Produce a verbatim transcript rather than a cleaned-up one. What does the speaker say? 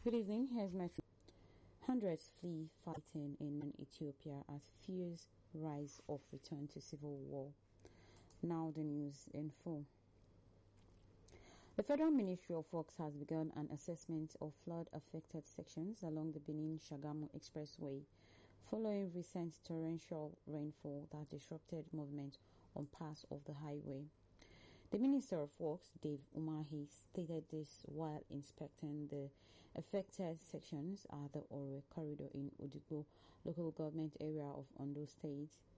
Good evening. Here's my hundreds flee fighting in Ethiopia as fears rise of return to civil war. Now the news in full. The Federal Ministry of Works has begun an assessment of flood-affected sections along the Benin-Shagamu Expressway following recent torrential rainfall that disrupted movement on parts of the highway. The Minister of Works, Dave Umahi, stated this while inspecting the affected sections at the Ore corridor in Udigbo local government area of Ondo State.